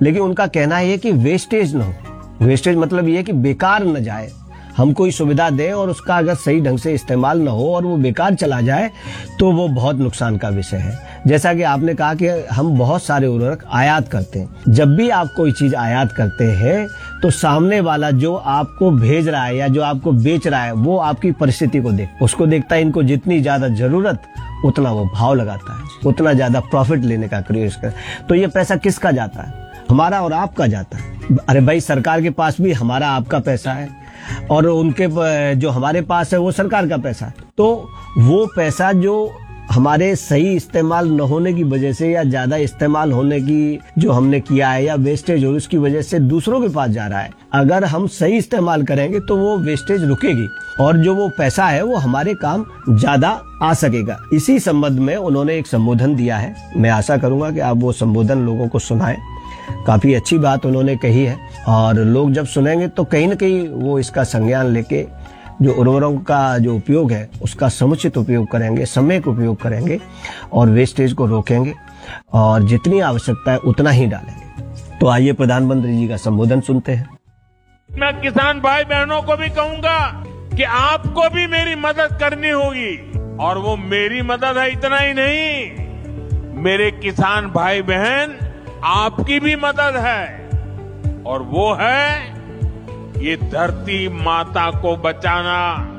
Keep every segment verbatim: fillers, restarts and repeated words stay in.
लेकिन उनका कहना है कि वेस्टेज ना हो। वेस्टेज मतलब ये कि बेकार न जाए। हम कोई सुविधा दें और उसका अगर सही ढंग से इस्तेमाल न हो और वो बेकार चला जाए तो वो बहुत नुकसान का विषय है। जैसा कि आपने कहा कि हम बहुत सारे उर्वरक आयात करते हैं। जब भी आप कोई चीज आयात करते हैं तो सामने वाला जो आपको भेज रहा है या जो आपको बेच रहा है वो आपकी परिस्थिति को देख उसको देखता है। इनको जितनी ज्यादा जरूरत उतना वो भाव लगाता है, उतना ज्यादा प्रॉफिट लेने का प्रयास करता है। तो ये पैसा किसका जाता है? हमारा और आपका जाता है। अरे भाई, सरकार के पास भी हमारा आपका पैसा है और उनके जो हमारे पास है वो सरकार का पैसा है। तो वो पैसा जो हमारे सही इस्तेमाल न होने की वजह से या ज्यादा इस्तेमाल होने की जो हमने किया है या वेस्टेज हो उसकी वजह से दूसरों के पास जा रहा है। अगर हम सही इस्तेमाल करेंगे तो वो वेस्टेज रुकेगी और जो वो पैसा है वो हमारे काम ज्यादा आ सकेगा। इसी संबंध में उन्होंने एक संबोधन दिया है। मैं आशा करूंगा कि आप वो संबोधन लोगों को सुनाएं। काफी अच्छी बात उन्होंने कही है और लोग जब सुनेंगे तो कहीं न कहीं वो इसका संज्ञान लेके जो उर्वरकों का जो उपयोग है उसका समुचित उपयोग करेंगे, समय का उपयोग करेंगे और वेस्टेज को रोकेंगे और जितनी आवश्यकता है उतना ही डालेंगे। तो आइए प्रधानमंत्री जी का संबोधन सुनते हैं। मैं किसान भाई बहनों को भी कहूंगा कि आपको भी मेरी मदद करनी होगी और वो मेरी मदद है इतना ही नहीं, मेरे किसान भाई बहन आपकी भी मदद है और वो है ये धरती माता को बचाना।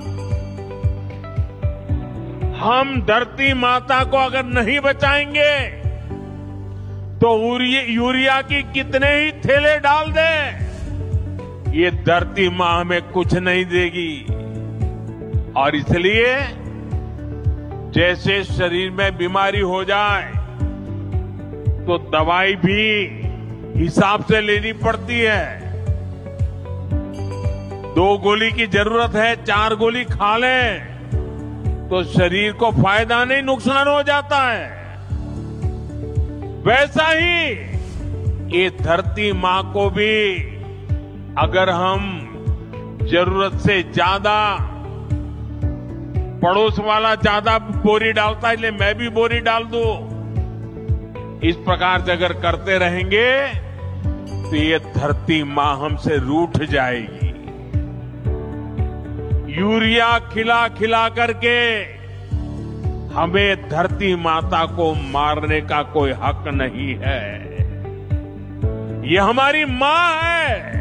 हम धरती माता को अगर नहीं बचाएंगे तो यूरिया की कितने ही थैले डाल दें, ये धरती माँ हमें कुछ नहीं देगी। और इसलिए जैसे शरीर में बीमारी हो जाए तो दवाई भी हिसाब से लेनी पड़ती है। दो गोली की जरूरत है, चार गोली खा लें तो शरीर को फायदा नहीं नुकसान हो जाता है। वैसा ही ये धरती मां को भी अगर हम जरूरत से ज्यादा, पड़ोस वाला ज्यादा बोरी डालता है इसलिए मैं भी बोरी डाल दूं, इस प्रकार से अगर करते रहेंगे तो ये धरती मां हमसे रूठ जाएगी। यूरिया खिला खिला करके हमें धरती माता को मारने का कोई हक नहीं है। ये हमारी मां है,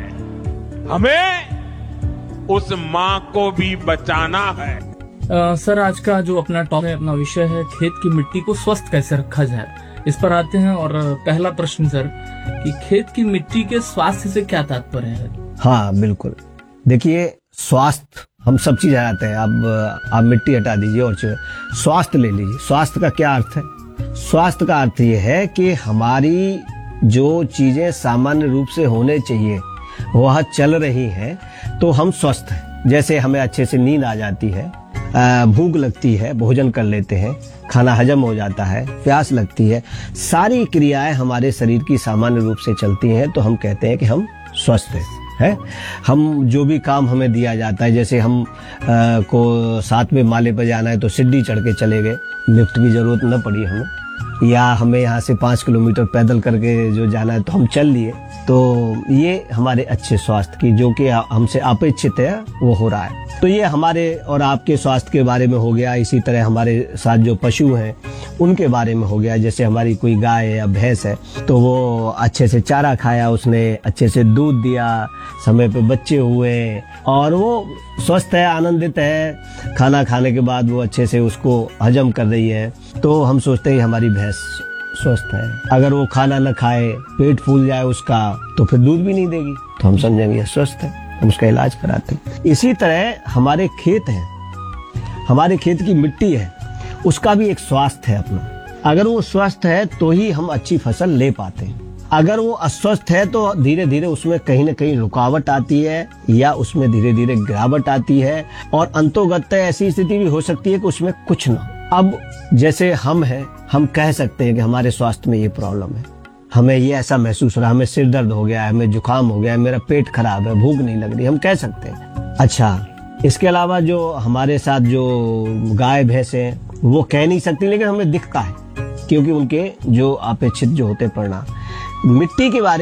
हमें उस मां को भी बचाना है। आ, सर, आज का जो अपना टॉपिक है, अपना विषय है खेत की मिट्टी को स्वस्थ कैसे रखा जाए, इस पर आते हैं। और पहला प्रश्न सर, कि खेत की मिट्टी के स्वास्थ्य से क्या तात्पर्य है? हाँ बिल्कुल, देखिए स्वास्थ्य हम सब चीज आते हैं। अब आप मिट्टी हटा दीजिए और स्वास्थ्य ले लीजिए। स्वास्थ्य का क्या अर्थ है? स्वास्थ्य का अर्थ ये है कि हमारी जो चीजें सामान्य रूप से होने चाहिए वह चल रही हैं तो हम स्वस्थ हैं। जैसे हमें अच्छे से नींद आ जाती है, भूख लगती है, भोजन कर लेते हैं, खाना हजम हो जाता है, प्यास लगती है, सारी क्रियाएं हमारे शरीर की सामान्य रूप से चलती हैं तो हम कहते हैं कि हम स्वस्थ हैं। है हम जो भी काम हमें दिया जाता है, जैसे हम आ, को सातवें माले पर जाना है तो सीढ़ी चढ़ के चले गए, लिफ्ट की जरूरत न पड़ी हमें, या हमें यहाँ से पांच किलोमीटर पैदल करके जो जाना है तो हम चल लिए। तो ये हमारे अच्छे स्वास्थ्य की जो कि हमसे अपेक्षित है वो हो रहा है। तो ये हमारे और आपके स्वास्थ्य के बारे में हो गया। इसी तरह हमारे साथ जो पशु हैं उनके बारे में हो गया। जैसे हमारी कोई गाय या भैंस है तो वो अच्छे से चारा खाया, उसने अच्छे से दूध दिया, समय पे बच्चे हुए और वो स्वस्थ है, आनंदित है, खाना खाने के बाद वो अच्छे से उसको हजम कर रही है, तो हम सोचते हैं हमारी भैंस स्वस्थ है। अगर वो खाना न खाए, पेट फूल जाए उसका, तो फिर दूध भी नहीं देगी, तो हम समझेंगे स्वस्थ है, हम उसका इलाज कराते हैं। इसी तरह हमारे खेत हैं, हमारे खेत की मिट्टी है, उसका भी एक स्वास्थ्य है अपना। अगर वो स्वस्थ है तो ही हम अच्छी फसल ले पाते हैं। अगर वो अस्वस्थ है तो धीरे धीरे उसमें कहीं न कहीं रुकावट आती है या उसमें धीरे धीरे गिरावट आती है और अंतोगत्य ऐसी स्थिति भी हो सकती है कि उसमें कुछ ना। अब जैसे हम हैं, हम कह सकते हैं कि हमारे स्वास्थ्य में ये प्रॉब्लम है, हमें ये ऐसा महसूस हो रहा है, हमें सिर दर्द हो गया है, हमें जुकाम हो गया है, मेरा पेट खराब है, भूख नहीं लग रही, हम कह सकते हैं। अच्छा, इसके अलावा जो हमारे साथ जो गाय भैंस हैं वो कह नहीं सकती, लेकिन हमें दिखता है क्योंकि उनके जो अपेक्षित जो होते परिणाम। मिट्टी के बारे